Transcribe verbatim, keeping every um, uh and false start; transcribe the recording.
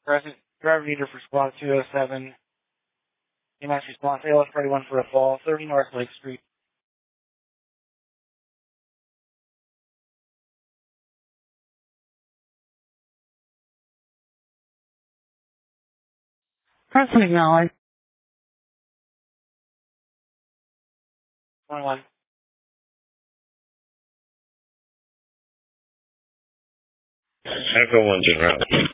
Present driver leader for squad two oh seven. E M S response, A L S Party one for a fall, thirty North Lake Street. Present acknowledge. twenty-one. Echo one's en route.